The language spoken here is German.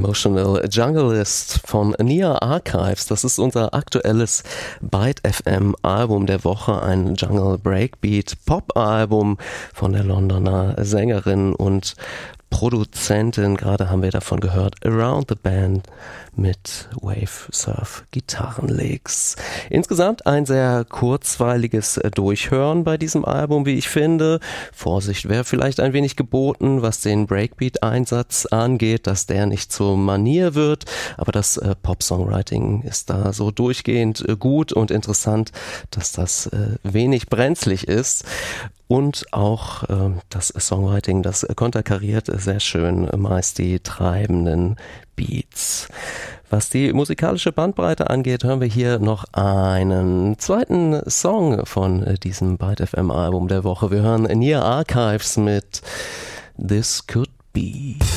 Emotional Junglist von Near Archives. Das ist unser aktuelles Byte FM Album der Woche, ein Jungle Breakbeat Pop Album von der Londoner Sängerin und Produzentin, gerade haben wir davon gehört, Around the Bend mit Wave Surf Gitarrenlicks. Insgesamt ein sehr kurzweiliges Durchhören bei diesem Album, wie ich finde. Vorsicht wäre vielleicht ein wenig geboten, was den Breakbeat-Einsatz angeht, dass der nicht zur Manier wird, aber das Pop-Songwriting ist da so durchgehend gut und interessant, dass das wenig brenzlig ist. Und auch das Songwriting, das konterkariert sehr schön meist die treibenden Beats. Was die musikalische Bandbreite angeht, hören wir hier noch einen zweiten Song von diesem Byte FM Album der Woche. Wir hören Near Archives mit This Could Be.